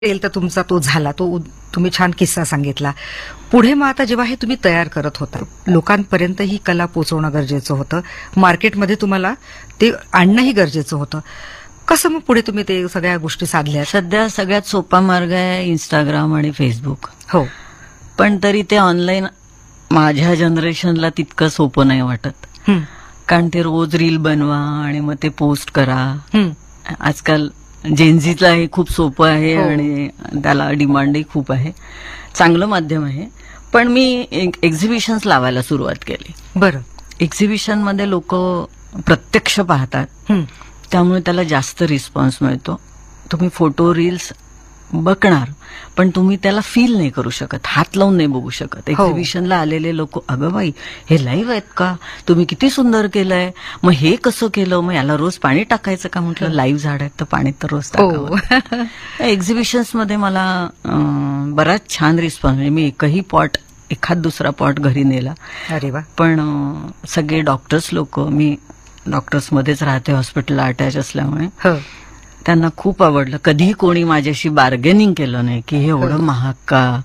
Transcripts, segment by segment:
तर तुमचा तो झाला, तो तुम्ही छान किस्सा सांगितला. पुढे मग आता जेव्हा हे तुम्ही तयार करत होता, लोकांपर्यंत ही कला पोहोचवणं गरजेचं होतं, मार्केटमध्ये तुम्हाला ते आणणंही गरजेचं होतं. कसं मग पुढे तुम्ही ते सगळ्या गोष्टी साधल्या? सध्या सगळ्यात सोपा मार्ग आहे इंस्टाग्राम आणि फेसबुक. हो, पण तरी ते ऑनलाईन माझ्या जनरेशनला तितकं सोपं नाही वाटत. कारण ते रोज रील बनवा आणि मग ते पोस्ट करा. आजकाल जेनझीला हे खूप सोपं आहे आणि त्याला डिमांडही खूप आहे. चांगलं माध्यम आहे. पण मी एक्झिबिशन्स लावायला सुरुवात केली. बरं. एक्झिबिशन मध्ये लोक प्रत्यक्ष पाहतात, त्यामुळे त्याला जास्त रिस्पॉन्स मिळतो. तुम्ही फोटो रील्स बघणार पण तुम्ही त्याला फील नाही करू शकत, हात लावून नाही बघू शकत. एक्झिबिशनला आलेले लोक, अगं बाई हे लाईव्ह आहेत का, तुम्ही किती सुंदर केलंय, मग हे कसं केलं, मग याला रोज पाणी टाकायचं का. म्हटलं लाईव्ह झाड आहेत तर पाणी तर रोज टाकावं. एक्झिबिशन्स मध्ये मला बराच छान रिस्पॉन्स, म्हणजे मी एखाद दुसरा पॉट घरी नेला. अरे वा. पण सगळे डॉक्टर्स लोक, मी डॉक्टर्स मध्येच राहते, हॉस्पिटलला अटॅच असल्यामुळे, त्यांना खूप आवडलं. कधीही कोणी माझ्याशी बार्गेनिंग केलं नाही की हे एवढं महाग का,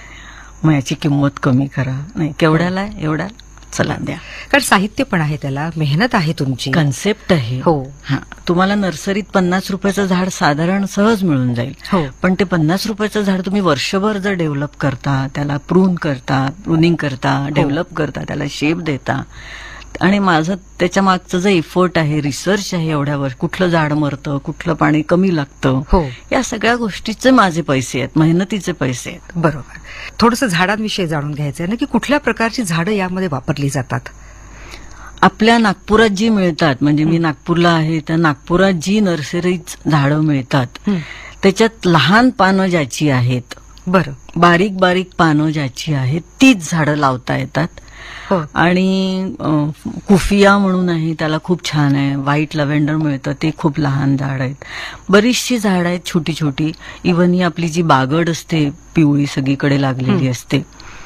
मग याची किंमत कमी करा. नाही, केवढ्याला आहे, एवढ्या चला द्या. कारण साहित्य पण आहे, त्याला मेहनत आहे, तुमची कन्सेप्ट आहे. हो. तुम्हाला नर्सरीत 50 रुपयाचं झाड साधारण सहज मिळून जाईल. पण ते 50 रुपयाचं झाड तुम्ही वर्षभर जर डेव्हलप करता, त्याला प्रूनिंग करता, डेव्हलप करता, त्याला शेप देता, आणि माझं त्याच्या मागचं जे एफर्ट आहे, रिसर्च आहे, एवढ्या वर्ष कुठलं झाड मरतं, कुठलं पाणी कमी लागतं, या सगळ्या गोष्टीचे माझे पैसे आहेत, मेहनतीचे पैसे आहेत. बरोबर. थोडंसं झाडांविषयी जाणून घ्यायचं आहे ना, की कुठल्या प्रकारची झाडं यामध्ये वापरली जातात? आपल्या नागपुरात जी मिळतात, म्हणजे मी नागपूरला आहे, तर नागपुरात जी नर्सरीत झाडं मिळतात त्याच्यात लहान पानं ज्याची आहेत, बरं, बारीक बारीक पानं ज्याची आहेत, तीच झाडं लावता येतात. आणि कुफिया म्हणून आहे, त्याला खूप छान आहे. व्हाईट लव्हेंडर मिळतं, ते खूप लहान झाड आहेत. बरीचशी झाड आहेत छोटी छोटी. इव्हन ही आपली जी बागड असते, पिवळी सगळीकडे लागलेली असते,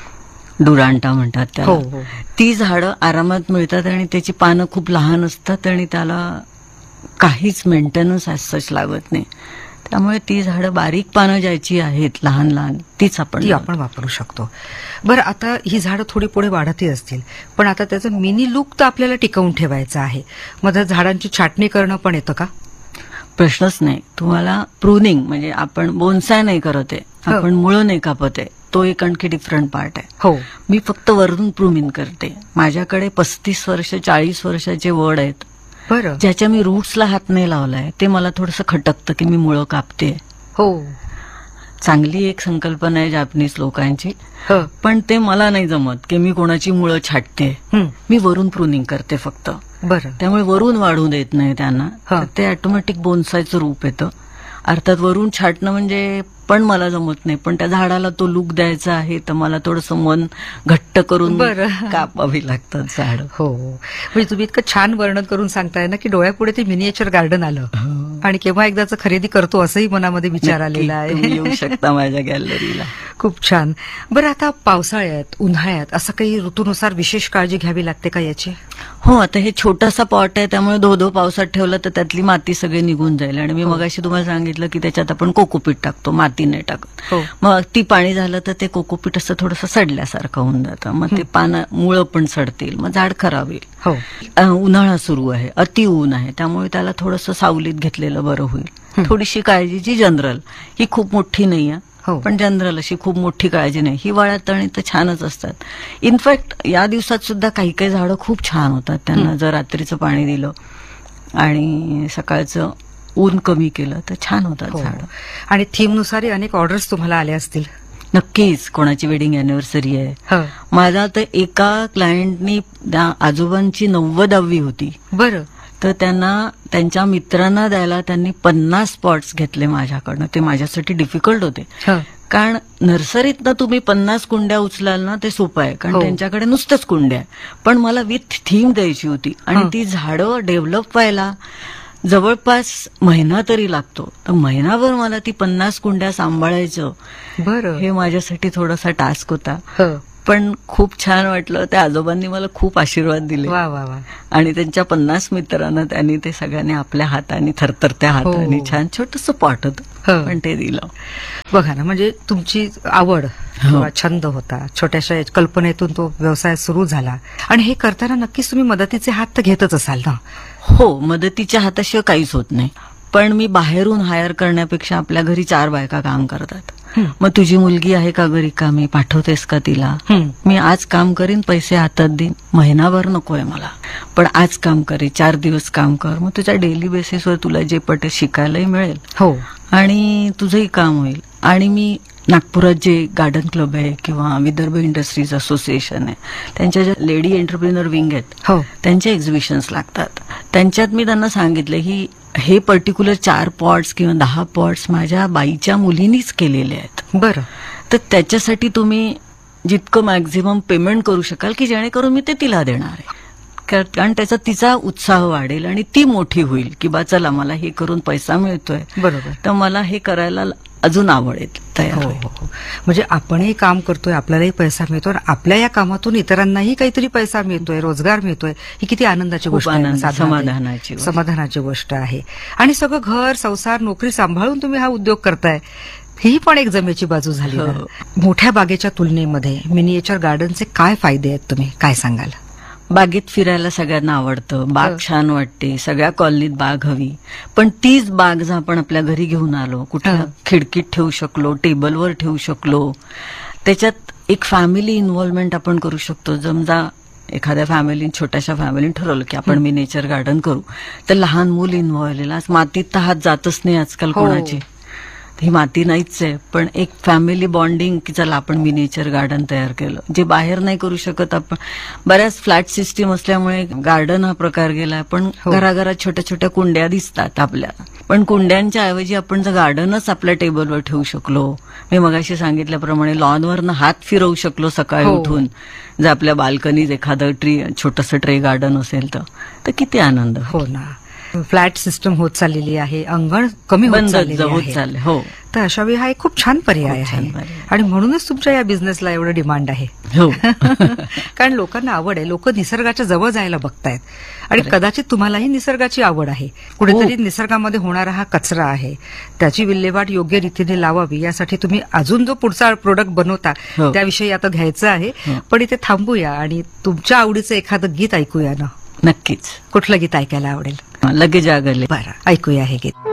डुरांटा म्हणतात त्याला, ती झाडं आरामात मिळतात आणि त्याची पानं खूप लहान असतात आणि त्याला काहीच मेंटेनन्स सच लागत नाही. त्यामुळे ती झाडं बारीक पानं ज्याची आहेत, लहान लहान, तीच आपण वापरू शकतो. बरं, आता ही झाडं थोडी पुढे वाढतही असतील, पण आता त्याचं मिनी लुक तर आपल्याला टिकवून ठेवायचं आहे. मग झाडांची छाटणी करणं पण येतं का? प्रश्नच नाही. तुम्हाला प्रूनिंग म्हणजे आपण बोन्साय नाही करत आहे, आपण मुळं नाही कापत आहे, तो एक आणखी डिफरंट पार्ट आहे. हो, मी फक्त वरून प्रूनिंग करते. माझ्याकडे 35 वर्ष 40 वर्षाचे वड आहेत, बरं, ज्याच्या मी रूट्सला हात नाही लावलाय. ते मला थोडंसं खटकतं की मी मुळं कापते. हो, चांगली एक संकल्पना आहे जापनीज लोकांची, पण ते मला नाही जमत की मी कोणाची मुळं छाटते. मी वरून प्रूनिंग करते फक्त. बरं, त्यामुळे वरून वाढू देत नाही त्यांना, ते ऑटोमॅटिक बोन्सायचं रूप येतं. अर्थात वरून छाटणं म्हणजे पण मला जमत नाही, पण त्या झाडाला तो लुक द्यायचा आहे, तर मला थोडंसं मन घट्ट करून कापावी लागतात झाड. हो, म्हणजे तुम्ही इतकं छान वर्णन करून सांगताय ना, की डोळ्यापुढे ते मिनिएचर गार्डन आलं आणि केव्हा एकदाच खरेदी करतो असंही मनामध्ये विचार आलेला आहे. येऊ शकता माझ्या गॅलरीला. खूप छान. बरं, आता पावसाळ्यात, उन्हाळ्यात असं काही ऋतूनुसार विशेष काळजी घ्यावी लागते का याची? हो, आता हे छोटासा पॉट आहे, त्यामुळे धो पावसात ठेवलं तर त्यातली माती सगळी निघून जाईल. आणि मी मगाशी तुम्हाला सांगितलं की त्याच्यात आपण कोकोपीट टाकतो, माती नाही टाकत. मग ती पाणी झालं तर ते कोकोपीट असं थोडंसं सडल्यासारखं होऊन जातं, मग ते मुळं पण सडतील, मग झाड खराब होईल. उन्हाळा सुरू आहे, अति ऊन आहे, त्यामुळे त्याला थोडंसं सावलीत घेतलेलं बरं होईल. थोडीशी काळजीची जनरल, ही खूप मोठी नाही आहे, पण जनरल अशी खूप मोठी काळजी नाही. हिवाळ्यात तणी तर छानच असतात. इनफॅक्ट या दिवसात सुद्धा काही काही झाडं खूप छान होतात. त्यांना जर रात्रीचं पाणी दिलं आणि सकाळचं ऊन कमी केलं तर छान होतात झाडं. आणि थीमनुसारही अनेक ऑर्डर्स तुम्हाला आल्या असतील? नक्कीच. कोणाची वेडिंग अॅनिव्हर्सरी आहे. माझा तर एका क्लायंटनी आजोबांची 90वी होती. बरं. तर त्यांना त्यांच्या मित्रांना द्यायला त्यांनी 50 स्पॉट्स घेतले माझ्याकडनं. ते माझ्यासाठी डिफिकल्ट होते, कारण नर्सरीतनं तुम्ही 50 कुंड्या उचलाल ना, ते सोपं आहे, कारण त्यांच्याकडे नुसतंच कुंड्या आहे. पण मला विथ थीम द्यायची होती आणि ती झाडं डेव्हलप व्हायला जवळपास महिना तरी लागतो. तर महिनाभर मला ती 50 कुंड्या सांभाळायचं, बरं, हे माझ्यासाठी थोडासा टास्क होता. पण खूप छान वाटलं. त्या आजोबांनी मला खूप आशीर्वाद दिले वा वा वा. आणि त्यांच्या 50 मित्रांना त्यांनी ते सगळ्यांनी आपल्या हाताने थरथरत्या हाताने छान छोटस पॉट होतं पण ते दिलं. बघा ना, म्हणजे तुमची आवड किंवा छंद होता, छोट्याशा कल्पनेतून तो व्यवसाय सुरू झाला आणि हे करताना नक्कीच तुम्ही मदतीचे हात तर घेतच असाल ना? हो, मदतीच्या हाताशिवाय काहीच होत नाही. पण मी बाहेरून हायर करण्यापेक्षा आपल्या घरी 4 बायका काम करतात. मग तुझी मुलगी आहे का घरी, का मी पाठवतेस का तिला? मी आज काम करीन, पैसे हातात देईन, महिनाभर नकोय मला, पण आज काम करे, 4 दिवस काम कर, मग तुझ्या डेली बेसिसवर तुला जे पटेल शिकायलाही मिळेल हो आणि तुझंही काम होईल. आणि मी नागपुरात जे गार्डन क्लब आहे किंवा विदर्भ इंडस्ट्रीज असोसिएशन आहे, त्यांच्या ज्या लेडी एंटरप्रिनर विंग आहेत, हो, त्यांचे एक्झिबिशन्स लागतात. त्यांच्यात मी त्यांना सांगितलं की हे पर्टिक्युलर 4 पॉट्स किंवा 10 पॉट्स माझ्या बाईच्या मुलीनीच केलेले आहेत. बरं. तर त्याच्यासाठी तुम्ही जितकं मॅक्झिमम पेमेंट करू शकाल की जेणेकरून मी ते तिला देणार आहे, कारण त्याचा तिचा उत्साह वाढेल आणि ती मोठी होईल की बा चला मला हे करून पैसा मिळतोय, बरोबर, तर मला हे करायला अजून आवडेल, तयार हो, होईल. हो. म्हणजे आपणही काम करतोय, आपल्यालाही पैसा मिळतोय, आपल्या या कामातून इतरांनाही काहीतरी पैसा मिळतोय, रोजगार मिळतोय, ही किती आनंदाची गोष्ट आहे, समाधानाची गोष्ट. समाधानाची गोष्ट आहे. आणि सगळं घर संसार नोकरी सांभाळून तुम्ही हा उद्योग करताय, ही पण एक जमेची बाजू झाली ना. मोठ्या बागेच्या तुलनेमध्ये मिनिएचर गार्डनचे काय फायदे आहेत, तुम्ही काय सांगाल? बागेत फिरायला सगळ्यांना आवडतं, बाग छान वाटते, सगळ्या कॉलनीत बाग हवी, पण तीच बाग जर आपण आपल्या घरी घेऊन आलो, कुठल्या खिडकीत ठेवू शकलो, टेबलवर ठेवू शकलो, त्याच्यात एक फॅमिली इन्व्हॉल्वमेंट आपण करू शकतो. समजा एखाद्या छोट्याशा फॅमिलीने ठरवलं की आपण मिनिएचर गार्डन करू, तर लहान मूल इन्व्हॉल्व. आज मातीत तर हात जातच नाही आजकाल कोणाची, ही माती नाहीच आहे, पण एक फॅमिली बॉन्डिंग की चला आपण मिनिएचर गार्डन तयार केलं, जे बाहेर नाही करू शकत आपण. बऱ्याच फ्लॅट सिस्टीम असल्यामुळे गार्डन हा प्रकार गेलाय, पण घराघरात छोट्या छोट्या कुंड्या दिसतात आपल्याला, पण कुंड्यांच्या ऐवजी आपण जर गार्डनच आपल्या टेबलवर ठेवू शकलो, मी मगाशी सांगितल्याप्रमाणे लॉनवरनं हात फिरवू शकलो सकाळी उठून, जर आपल्या बाल्कनीत एखादं छोटंसं ट्रे गार्डन असेल तर किती आनंद. हो ना. फ्लॅट सिस्टम होत चाललेली आहे, अंगण कमी होत चालले. हो, तर अशा वेळी हा एक खूप छान पर्याय आहे आणि म्हणूनच तुमच्या या बिझनेसला एवढं डिमांड आहे. हो. कारण लोकांना आवड आहे, लोक निसर्गाच्या जवळ जायला बघतायत आणि कदाचित तुम्हालाही निसर्गाची आवड आहे. कुठेतरी निसर्गामध्ये होणारा हा कचरा आहे, त्याची विल्हेवाट योग्य रीतीने लावावी, यासाठी तुम्ही अजून जो पुढचा प्रोडक्ट बनवता त्याविषयी आता घ्यायचं आहे. पण इथे थांबूया आणि तुमच्या आवडीचं एखादं गीत ऐकूया ना. नक्कीच. कुठलं गीत ऐकायला आवडेल? लगे जागले. बरं, ऐकूया हे गीत.